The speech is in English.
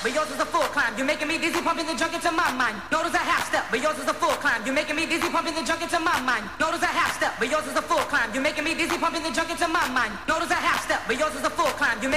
but yours is a full climb. You're making me dizzy, pumping the junk into my mind. Notice a half step, but yours is a full climb. You're making me dizzy, pumping the junk into my mind. Notice a half step, but yours is a full climb. You're making me dizzy, pumping the junk into my mind. Notice a half step, but yours is a full climb. You're